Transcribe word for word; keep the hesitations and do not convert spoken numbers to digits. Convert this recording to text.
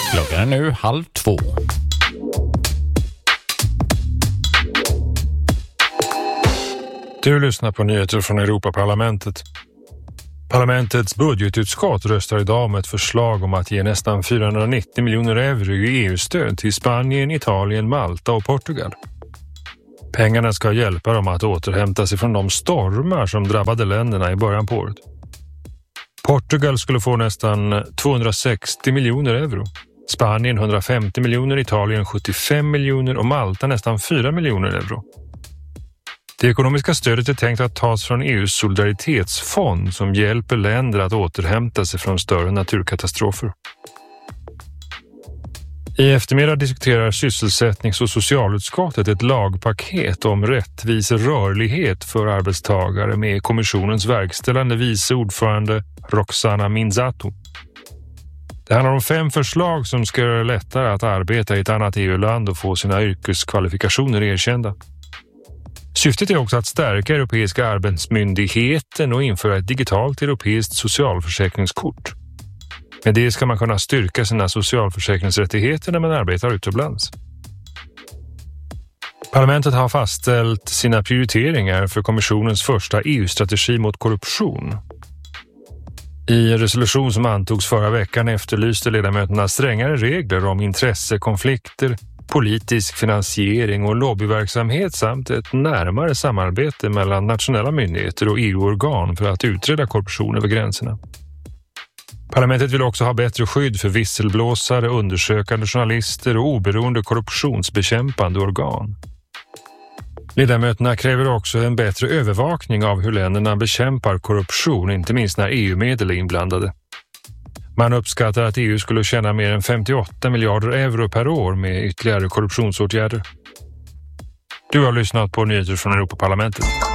Klockan är nu halv två. Du lyssnar på nyheter från Europaparlamentet. Parlamentets budgetutskott röstar idag om ett förslag om att ge nästan fyrahundranittio miljoner euro i E U-stöd till Spanien, Italien, Malta och Portugal. Pengarna ska hjälpa dem att återhämta sig från de stormar som drabbade länderna i början på året. Portugal skulle få nästan tvåhundrasextio miljoner euro. Spanien hundrafemtio miljoner, Italien sjuttiofem miljoner och Malta nästan fyra miljoner euro. Det ekonomiska stödet är tänkt att tas från E U:s solidaritetsfond som hjälper länder att återhämta sig från större naturkatastrofer. I eftermiddag diskuterar sysselsättnings- och socialutskottet ett lagpaket om rättvis rörlighet för arbetstagare med kommissionens verkställande vice ordförande Roxana Minzato. Det handlar om fem förslag som ska göra det lättare att arbeta i ett annat E U-land och få sina yrkeskvalifikationer erkända. Syftet är också att stärka Europeiska arbetsmyndigheten och införa ett digitalt europeiskt socialförsäkringskort. Med det ska man kunna styrka sina socialförsäkringsrättigheter när man arbetar utomlands. Parlamentet har fastställt sina prioriteringar för kommissionens första E U-strategi mot korruption. I en resolution som antogs förra veckan efterlyste ledamöterna strängare regler om intressekonflikter, politisk finansiering och lobbyverksamhet samt ett närmare samarbete mellan nationella myndigheter och E U-organ för att utreda korruption över gränserna. Parlamentet vill också ha bättre skydd för visselblåsare, undersökande journalister och oberoende korruptionsbekämpande organ. Ledamöterna kräver också en bättre övervakning av hur länderna bekämpar korruption, inte minst när E U-medel är inblandade. Man uppskattar att E U skulle tjäna mer än femtioåtta miljarder euro per år med ytterligare korruptionsåtgärder. Du har lyssnat på nyheter från Europaparlamentet.